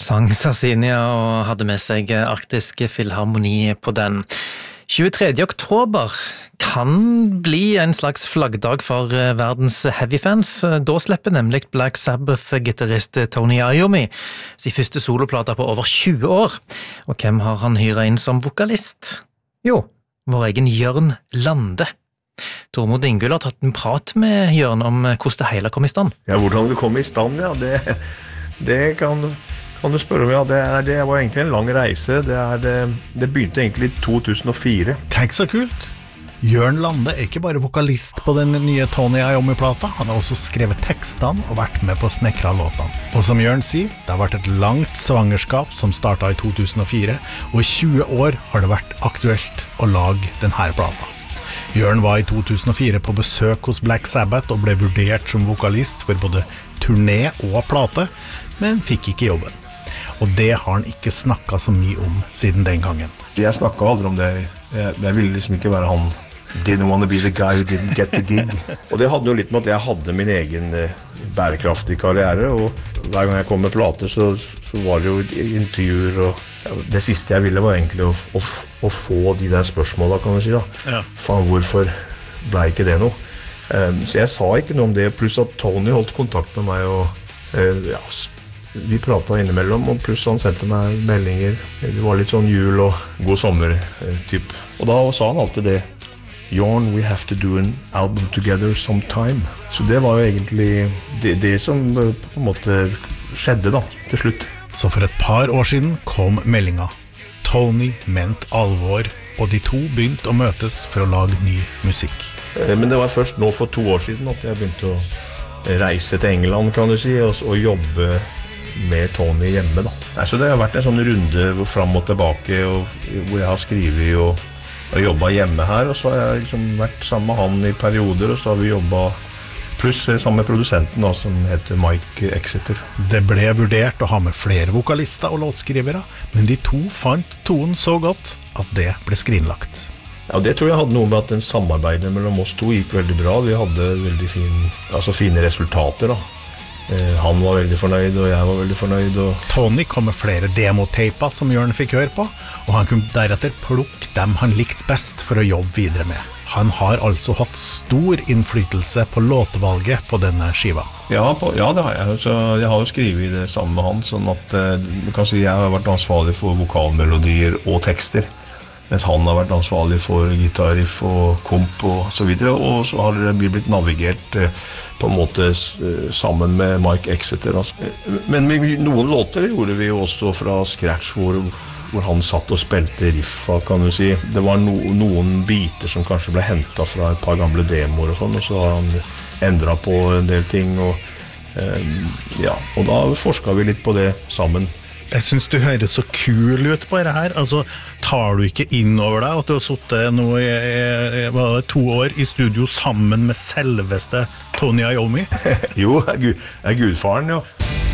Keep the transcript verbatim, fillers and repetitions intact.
sang Sarsinia og hadde med seg Arktisk Filharmoni på den. tjuetredje oktober kan bli en slags flaggdag for verdens heavy-fans. Da slipper nemlig Black Sabbath-gitarrist Tony Iommi sin første soloplate på over tjue år. Og hvem har han hyret inn som vokalist? Jo, vår egen Jørn Lande. Tormod Ingull har tatt en prat med Jørn om hvordan det hele kom i stand. Ja, hvordan det kom i stand, ja, det, det kan, kan du spørre om. Ja, det, det var egentlig en lang reise. Det, er, det, det begynte egentlig i to tusen og fire. Tenk så kult! Jørn Lande er ikke bare vokalist på den nye Tony Iommi-plata, han har også skrevet tekstene og vært med på å snekre låtene. Og som Jørn sier, det har vært et langt svangerskap som startet i to tusen og fire, og i tjue år har det vært aktuelt å lage denne plata. Jørn var i to tusen og fire på besøk hos Black Sabbath og ble vurdert som vokalist for både turné og plate, men fikk ikke jobben. Og det har han ikke snakket så mye om siden den gangen. Jeg snakket aldri om det. Jeg, jeg ville liksom ikke være han didn't want to be the guy who didn't get the gig. Og det hadde jo litt med at jeg hadde min egen eh, bærekraftige karriere, og hver gang jeg kom med plater så, så var det jo intervjuer, og ja, det siste jeg ville var egentlig å, å, å få de der spørsmålene, kan du si da. Ja. Faen, hvorfor ble ikke det noe? Um, så jeg sa ikke noe om det, pluss at Tony holdt kontakt med meg, og uh, ja, vi pratet innimellom, og pluss han sendte meg meldinger. Det var litt sånn jul og god sommer uh, typ. Og da sa han alltid det, Jorn, we have to do an album together sometime. Så det var jo egentlig det, det som på en måte skjedde da, til slutt. Så for et par år siden kom meldinga. Tony ment alvor, og de to begynte å møtes for å lage ny musikk. Men det var først nå for to år siden at jeg begynte å reise til England, kan du si, og, og jobbe med Tony hjemme da. Nei, så det har vært en sånn runde fram og tilbake, og, hvor jeg har skrivet og Jeg har jobbet hjemme her, og så har jeg liksom vært sammen med han i perioder, og så har vi jobbet pluss sammen med produsenten da, som heter Mike Exeter. Det ble vurdert å ha med flere vokalister og låtskrivere, men de to fant tonen så godt at det ble skrinlagt. Ja, det tror jeg hadde noe med at den samarbeidet mellom oss to gikk veldig bra. Vi hadde veldig fin, altså fine resultater da. Eh, han var veldig fornøyd, og jeg var veldig fornøyd. Og Tony kom med flere demoteiper som Jørn fikk høre på, og han kunne deretter plukke dem han likte best for å jobbe videre med. Han har altså hatt stor innflytelse på låtvalget på denne skiva. Ja, på, ja det har jeg. Så jeg har jo skrivet det sammen med han, sånn at du kan si jeg har vært ansvarlig for vokalmelodier og tekster, mens han har vært ansvarlig for gitarriff og komp og så videre, og så har det blitt navigert på en måte sammen med Mike Exeter. Men noen låter gjorde vi også fra scratch, hvor hvor han satt og spilte riffa, kan du si. Det var no, noen biter som kanskje ble hentet fra et par gamle demoer og sånn, og så har han endret på en del ting, og, eh, ja, og da forsket vi litt på det sammen. Jeg synes du høres så kul ut på det her. Altså, tar du ikke inn over deg at du har suttet nå i, i, i to år i studio sammen med selveste Tony Iommi? Jo, jeg er, gud, jeg er gudfaren, ja.